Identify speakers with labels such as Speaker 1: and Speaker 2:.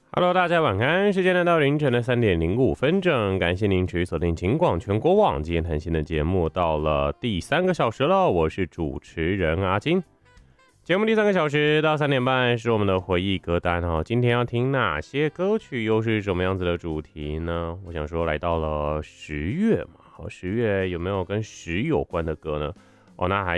Speaker 1: Hello，大家晚安，时间来到凌晨的3:05整，感谢您持续锁定警广全国网今天谈心的节目，到了第3个小时了，我是主持人阿金。节目第3个小时到3点半是我们的回忆歌单哦，今天要听哪些歌曲，又是什么样子的主题呢？我想说，来到了10月嘛，10月有没有跟食有关的歌呢？哦，那还